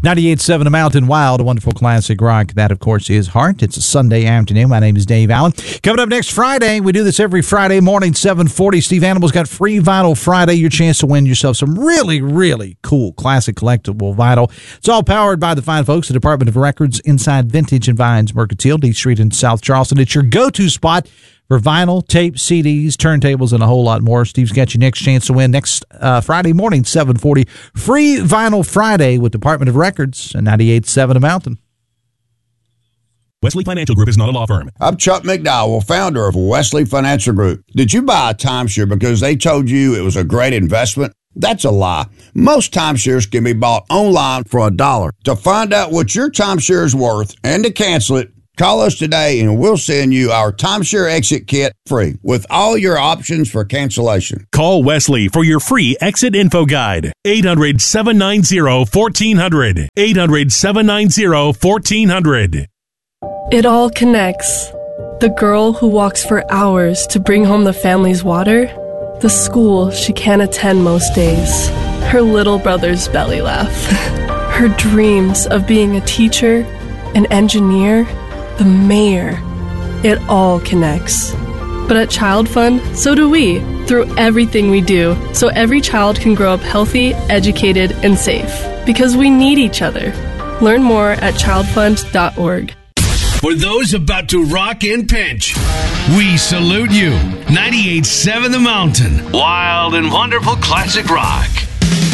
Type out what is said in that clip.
98.7 The Mountain Wild, a wonderful classic rock. That, of course, is Heart. It's a Sunday afternoon. My name is Dave Allen. Coming up next Friday, we do this every Friday morning, 7:40. Steve Animal's got Free Vinyl Friday. Your chance to win yourself some really, really cool classic collectible vinyl. It's all powered by the fine folks at the Department of Records inside Vintage and Vines Mercantile, D Street in South Charleston. It's your go-to spot for vinyl, tape, CDs, turntables, and a whole lot more. Steve's got your next chance to win next Friday morning, 7:40. Free Vinyl Friday with Department of Records and 98.7 The Mountain. Wesley Financial Group is not a law firm. I'm Chuck McDowell, founder of Wesley Financial Group. Did you buy a timeshare because they told you it was a great investment? That's a lie. Most timeshares can be bought online for $1. To find out what your timeshare is worth and to cancel it, call us today and we'll send you our timeshare exit kit free with all your options for cancellation. Call Wesley for your free exit info guide. 800-790-1400. 800-790-1400. It all connects. The girl who walks for hours to bring home the family's water, the school she can't attend most days, her little brother's belly laugh, her dreams of being a teacher, an engineer, the mayor. It all connects. But at Child Fund, so do we, through everything we do, so every child can grow up healthy, educated, and safe. Because we need each other. Learn more at childfund.org. For those about to rock and pinch, we salute you. 98.7 The Mountain. Wild and wonderful classic rock.